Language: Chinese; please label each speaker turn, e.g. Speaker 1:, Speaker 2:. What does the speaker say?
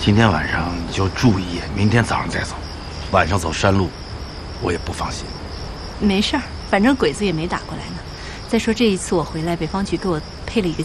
Speaker 1: 今天晚上你就住一夜，明天早上再走。晚上走山路，我也不放心。
Speaker 2: 没事儿，反正鬼子也没打过来呢。再说这一次我回来，北方局给我配了一个